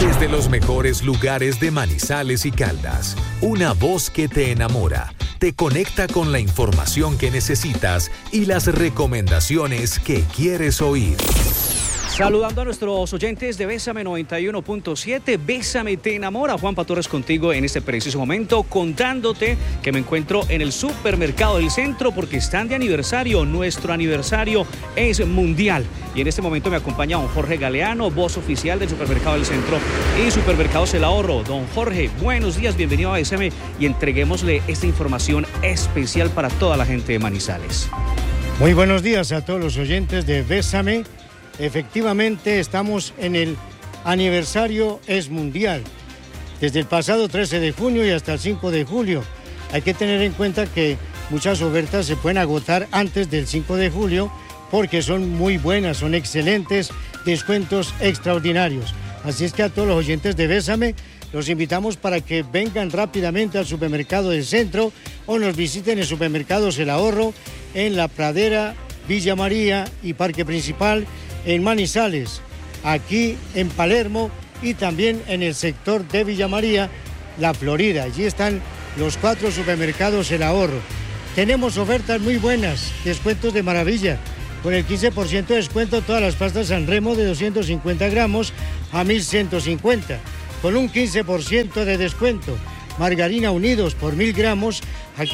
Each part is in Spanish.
Desde los mejores lugares de Manizales y Caldas, una voz que te enamora, te conecta con la información que necesitas y las recomendaciones que quieres oír. Saludando a nuestros oyentes de Bésame 91.7, Bésame te enamora. Juanpa Torres contigo en este preciso momento, contándote que me encuentro en el supermercado del centro porque están de aniversario. Nuestro aniversario es mundial. Y en este momento me acompaña don Jorge Galeano, voz oficial del supermercado del centro y Supermercados El Ahorro. Don Jorge, buenos días, bienvenido a Bésame y entreguémosle esta información especial para toda la gente de Manizales. Muy buenos días a todos los oyentes de Bésame. Efectivamente, estamos en el aniversario es mundial, desde el pasado 13 de junio y hasta el 5 de julio. Hay que tener en cuenta que muchas ofertas se pueden agotar antes del 5 de julio porque son muy buenas, son excelentes, descuentos extraordinarios. Así es que a todos los oyentes de Bésame los invitamos para que vengan rápidamente al supermercado del centro o nos visiten en Supermercados El Ahorro en La Pradera, Villa María y Parque Principal, en Manizales, aquí en Palermo y también en el sector de Villa María, La Florida. Allí están los 4 supermercados El Ahorro. Tenemos ofertas muy buenas, descuentos de maravilla. Con el 15% de descuento todas las pastas San Remo de 250 gramos a 1.150. Con un 15% de descuento. Margarina Unidos por 1.000 gramos a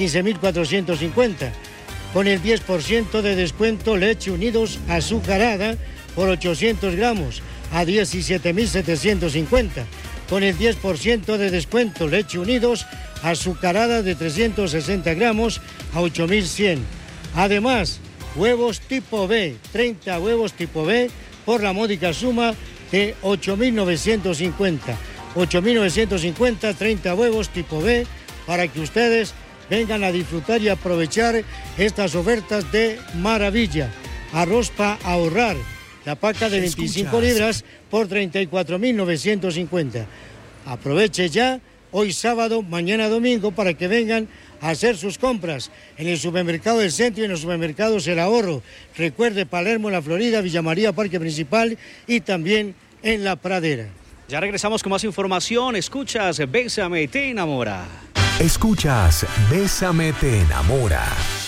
15.450. Con el 10% de descuento leche Unidos azucarada por 800 gramos a 17.750. Con el 10% de descuento leche Unidos azucarada de 360 gramos a 8.100. Además, huevos tipo B, 30 huevos tipo B por la módica suma de 8.950. 8.950, 30 huevos tipo B para que ustedes vengan a disfrutar y aprovechar estas ofertas de maravilla. Arroz para ahorrar, la paca de 25 libras por 34.950. Aproveche ya, hoy sábado, mañana domingo, para que vengan a hacer sus compras en el supermercado del centro y en los supermercados El Ahorro. Recuerde, Palermo, La Florida, Villa María, Parque Principal y también en La Pradera. Ya regresamos con más información. Escuchas Bésame te enamora. Escuchas Bésame te enamora.